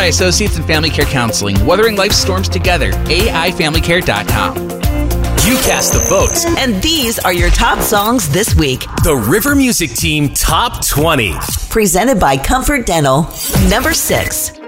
by Associates in Family Care Counseling, weathering life's storms together. AIFamilyCare.com. You cast the votes. And these are your top songs this week. The River Music Team Top 20. Presented by Comfort Dental. Number 6.